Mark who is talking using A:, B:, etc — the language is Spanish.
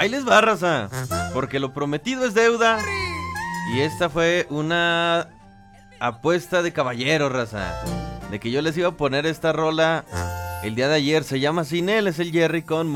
A: Ahí les va, raza, porque lo prometido es deuda. Y esta fue una apuesta de caballero, raza, de que yo les iba a poner esta rola el día de ayer. Se llama Sin Él, es el Jerry con